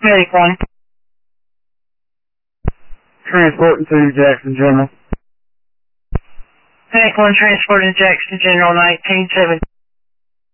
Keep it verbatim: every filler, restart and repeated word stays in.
Medic one. Transporting to Jackson General. Medic one transporting to Jackson General nineteen seven.